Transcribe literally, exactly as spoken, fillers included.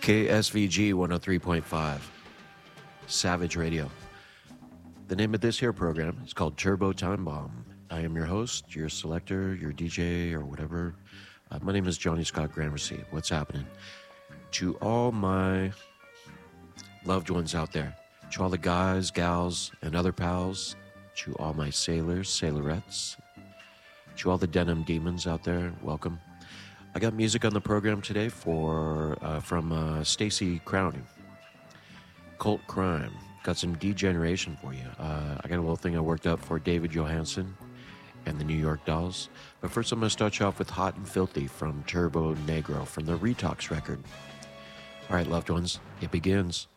K S V G one oh three point five, Savage Radio. The name of this here program is called Turbo Time Bomb. I am your host, your selector, your D J, or whatever. Uh, my name is Johnny Scott Gramercy. What's happening? To all my loved ones out there, to all the guys, gals, and other pals, to all my sailors, sailorettes, to all the denim demons out there, welcome. I got music on the program today for uh, from uh, Stacy Crowning, Cult Crime. Got some Degeneration for you. Uh, I got a little thing I worked up for David Johansen and the New York Dolls. But first I'm going to start you off with Hot and Filthy from Turbo Negro from the Retox record. All right, loved ones, it begins.